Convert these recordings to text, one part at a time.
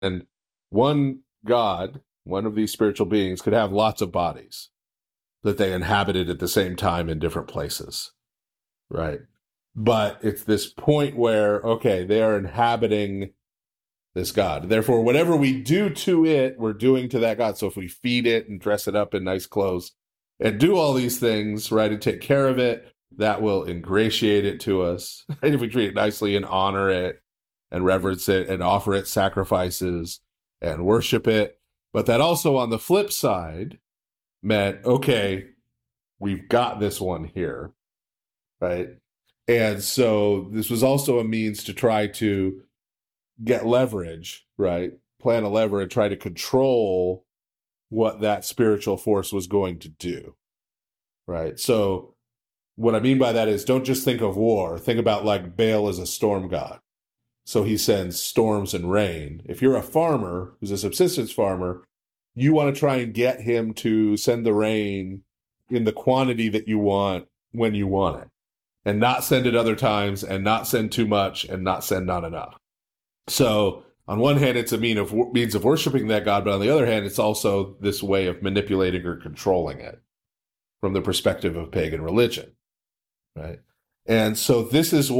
And one God, one of these spiritual beings, could have lots of bodies that they inhabited at the same time in different places, right? But it's this point where, okay, they are inhabiting this God. Therefore, whatever we do to it, we're doing to that God. So if we feed it and dress it up in nice clothes and do all these things, right, and take care of it, that will ingratiate it to us. And if we treat it nicely and honor it and reverence it and offer it sacrifices and worship it. But that also on the flip side meant, okay, we've got this one here, right? And so this was also a means to try to get leverage, right? Plan a lever and try to control what that spiritual force was going to do, right? So what I mean by that is don't just think of war. Think about like Baal as a storm god. So he sends storms and rain. If you're a farmer who's a subsistence farmer, you want to try and get him to send the rain in the quantity that you want when you want it, and not send it other times, and not send too much, and not send not enough. So on one hand, it's a means of worshiping that God, but on the other hand, it's also this way of manipulating or controlling it from the perspective of pagan religion, right? And so this is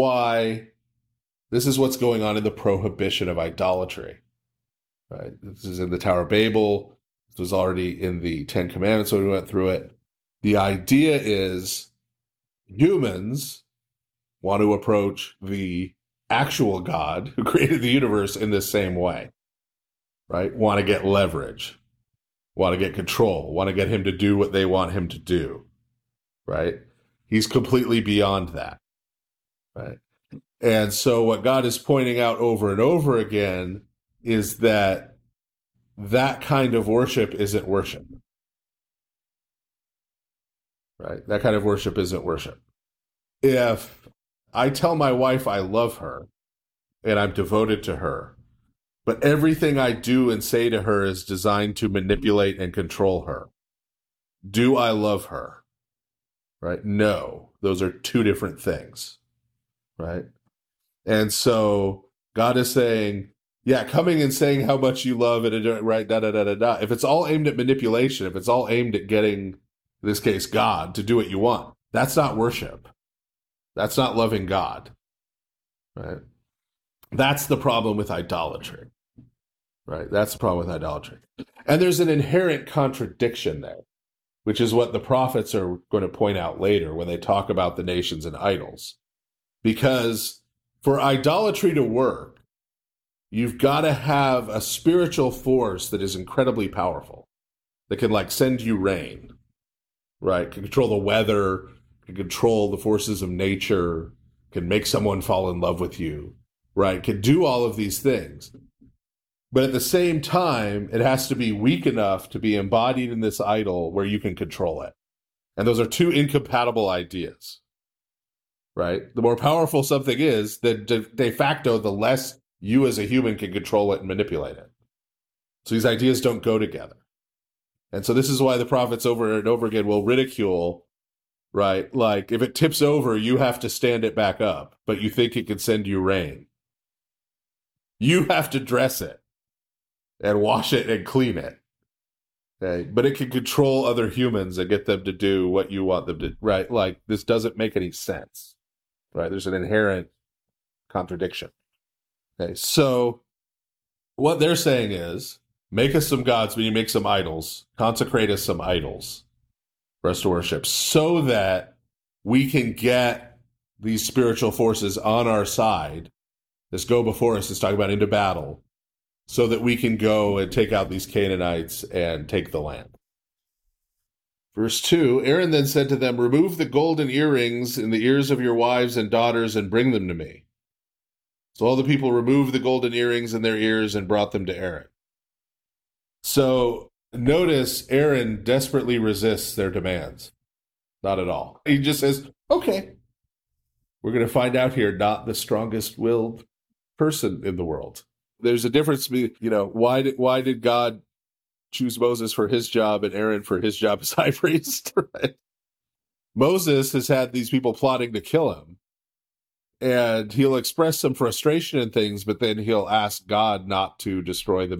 what's going on in the prohibition of idolatry, right? This is in the Tower of Babel. This was already in the Ten Commandments when we went through it. The idea is humans want to approach the actual God who created the universe in the same way, right? Want to get leverage, want to get control, want to get him to do what they want him to do, right? He's completely beyond that, right? And so what God is pointing out over and over again is that that kind of worship isn't worship, right? That kind of worship isn't worship. If I tell my wife I love her and I'm devoted to her, but everything I do and say to her is designed to manipulate and control her, do I love her? Right? No, those are two different things, right? And so God is saying, yeah, coming and saying how much you love it, right? Da da da da da. If it's all aimed at manipulation, if it's all aimed at getting, in this case, God to do what you want, that's not worship. That's not loving God, right? That's the problem with idolatry, right? That's the problem with idolatry. And there's an inherent contradiction there, which is what the prophets are going to point out later when they talk about the nations and idols. Because for idolatry to work, you've got to have a spiritual force that is incredibly powerful, that can like send you rain, right? Can control the weather, can control the forces of nature, can make someone fall in love with you, right? Can do all of these things. But at the same time, it has to be weak enough to be embodied in this idol where you can control it. And those are two incompatible ideas, right? The more powerful something is, the de facto, the less you as a human can control it and manipulate it. So these ideas don't go together. And so this is why the prophets over and over again will ridicule, right? Like, if it tips over, you have to stand it back up, but you think it can send you rain. You have to dress it and wash it and clean it. Okay? But it can control other humans and get them to do what you want them to, right? Like, this doesn't make any sense, right? There's an inherent contradiction. Okay, so what they're saying is, make us some gods, when you make some idols, consecrate us some idols for us to worship, so that we can get these spiritual forces on our side. Let's go before us, let's talk about into battle, so that we can go and take out these Canaanites and take the land. Verse 2, Aaron then said to them, remove the golden earrings in the ears of your wives and daughters and bring them to me. So all the people removed the golden earrings in their ears and brought them to Aaron. So notice Aaron desperately resists their demands. Not at all. He just says, okay, we're going to find out here, not the strongest willed person in the world. There's a difference, why did God choose Moses for his job and Aaron for his job as high priest? Right? Moses has had these people plotting to kill him. and he'll express some frustration and things, but then he'll ask God not to destroy the